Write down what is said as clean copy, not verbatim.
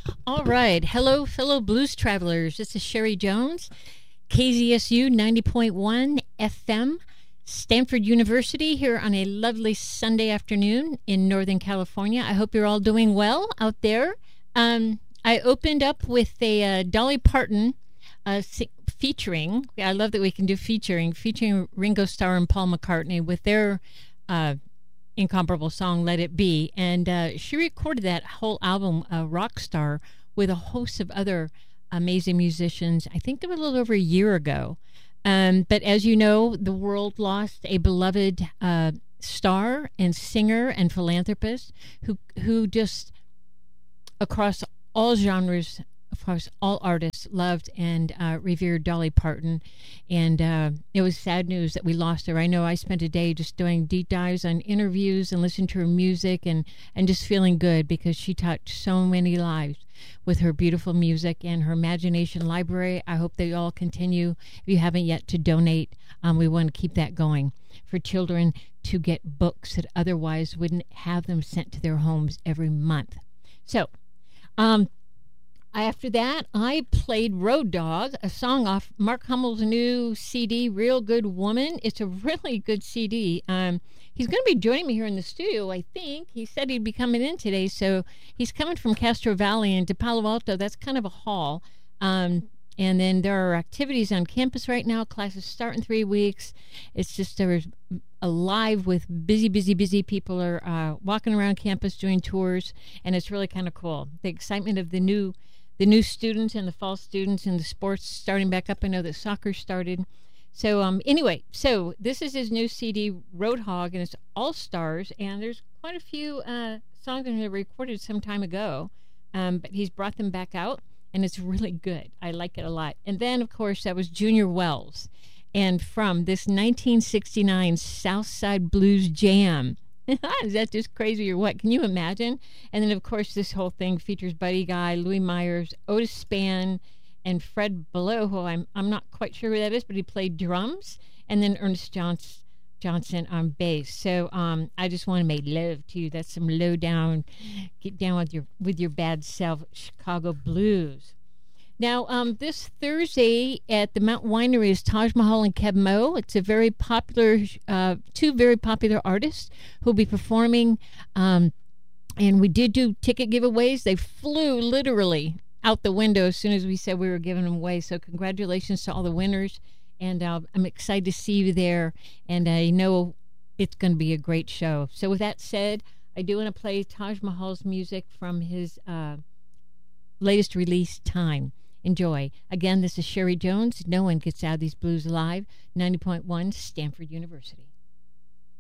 All right. Hello, fellow blues travelers. This is Sherry Jones, KZSU 90.1 FM, Stanford University, here on a lovely Sunday afternoon in Northern California. I hope you're all doing well out there. I opened up with a Dolly Parton featuring, I love that we can do featuring Ringo Starr and Paul McCartney with their incomparable song Let It Be, and she recorded that whole album Rockstar with a host of other amazing musicians. I think it was a little over a year ago, but as you know, the world lost a beloved star and singer and philanthropist who just across all genres, of course, all artists loved and revered Dolly Parton. And it was sad news that we lost her. I know I spent a day just doing deep dives on interviews and listening to her music and just feeling good because she touched so many lives with her beautiful music and her imagination library. I hope they all continue. If you haven't yet, to donate, we want to keep that going for children to get books that otherwise wouldn't have them sent to their homes every month. So, after that, I played Road Dog, a song off Mark Hummel's new CD, Real Good Woman. It's a really good CD. He's going to be joining me here in the studio, I think. He said he'd be coming in today, so he's coming from Castro Valley into Palo Alto. That's kind of a haul. And then there are activities on campus right now. Classes start in 3 weeks. It's just there's alive with busy people are walking around campus doing tours, and it's really kind of cool. The excitement of the new students and the fall students and the sports starting back up. I know that soccer started. So anyway, so this is his new CD, Roadhog, and it's all stars. And there's quite a few songs that he recorded some time ago, but he's brought them back out, and it's really good. I like it a lot. And then, of course, that was Junior Wells. And from this 1969 Southside Blues Jam. Is that just crazy or what? Can you imagine? And then, of course, this whole thing features Buddy Guy, Louis Myers, Otis Spann, and Fred Below, who I'm not quite sure who that is, but he played drums, and then Ernest Johnson on bass. So I just want to make love to you. That's some low down, get down with your bad self, Chicago blues. Now, this Thursday at the Mountain Winery is Taj Mahal and Keb Mo. It's a very popular, two very popular artists who will be performing. And we did do ticket giveaways. They flew literally out the window as soon as we said we were giving them away. So congratulations to all the winners. And I'm excited to see you there. And I know it's going to be a great show. So with that said, I do want to play Taj Mahal's music from his latest release, Time. Enjoy. Again, this is Sherry Jones. No one gets out of these blues alive. 90.1 Stanford University.